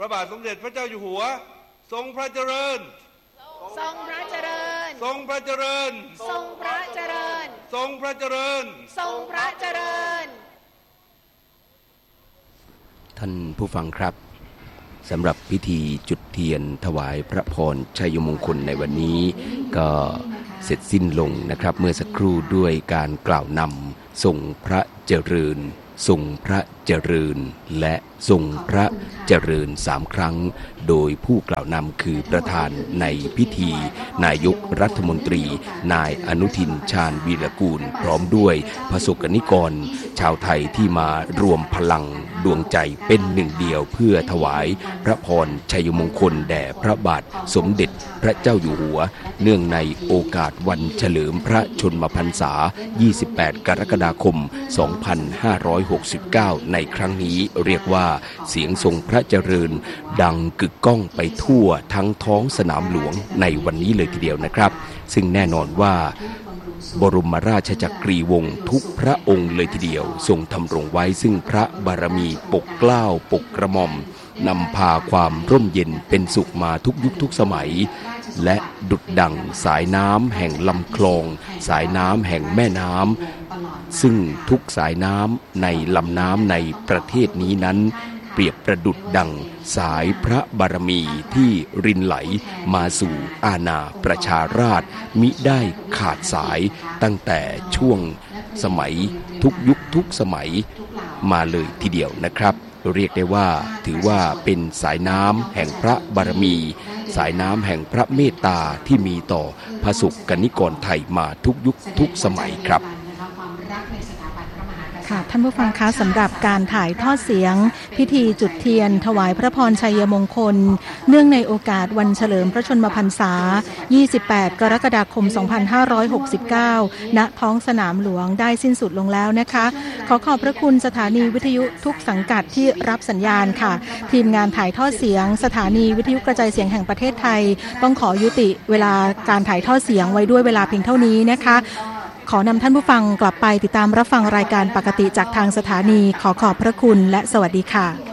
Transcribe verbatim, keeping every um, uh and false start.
ระบาทสมเด็จพระเจ้าอยู่หัวทรงพระเจริญทรงพระเจริญทรงพระเจริญทรงพระเจริญทรงพระเจริญทรงพระเจริญท่านผู้ฟังครับสำหรับพิธีจุดเทียนถวายพระพรชัยมงคลในวันนี้ก็เสร็จสิ้นลงนะครับเมื่อสักครู่ด้วยการกล่าวนำทรงพระเจริญทรงพระเจริญและทรงพระเจริญสามครั้งโดยผู้กล่าวนำคือประธานในพิธีนายกรัฐมนตรีนายอนุทินชาญวีรกูลพร้อมด้วยประสบกนิกรชาวไทยที่มารวมพลังดวงใจเป็นหนึ่งเดียวเพื่อถวายพระพรชัยมงคลแด่พระบาทสมเด็จพระเจ้าอยู่หัวเนื่องในโอกาสวันเฉลิมพระชนมพรรษายี่สิบแปดกรกฎาคมสองพันห้าร้อยหกสิบเก้าในครั้งนี้เรียกว่าเสียงทรงพระเจริญดังกึกก้องไปทั่วทั้งท้องสนามหลวงในวันนี้เลยทีเดียวนะครับซึ่งแน่นอนว่าบรมราชจักรีวงศ์ทุกพระองค์เลยทีเดียวทรงทำรงไว้ซึ่งพระบารมีปกเกล้าปกกระหม่อมนำพาความร่มเย็นเป็นสุขมาทุกยุคทุกสมัยและดุจดั่งสายน้ำแห่งลำคลองสายน้ำแห่งแม่น้ำซึ่งทุกสายน้ำในลำน้ำในประเทศนี้นั้นเปรียบประดุจดั่งสายพระบารมีที่รินไหลมาสู่อาณาประชาราษฎร์มิได้ขาดสายตั้งแต่ช่วงสมัยทุกยุคทุกสมัยมาเลยทีเดียวนะครับเรียกได้ว่าถือว่าเป็นสายน้ำแห่งพระบารมีสายน้ำแห่งพระเมตตาที่มีต่อพระสกนิกรไทยมาทุกยุคทุกสมัยครับค่ะท่านผู้ฟังคะสำหรับการถ่ายทอดเสียงพิธีจุดเทียนถวายพระพรชัยมงคลเนื่องในโอกาสวันเฉลิมพระชนมพรรษายี่สิบแปดกรกฎาคมสองพันห้าร้อยหกสิบเก้าณท้องสนามหลวงได้สิ้นสุดลงแล้วนะคะขอขอบพระคุณสถานีวิทยุทุกสังกัดที่รับสัญญาณค่ะทีมงานถ่ายทอดเสียงสถานีวิทยุกระจายเสียงแห่งประเทศไทยต้องขอยุติเวลาการถ่ายทอดเสียงไว้ด้วยเวลาเพียงเท่านี้นะคะขอนำท่านผู้ฟังกลับไปติดตามรับฟังรายการปกติจากทางสถานีขอขอบพระคุณและสวัสดีค่ะ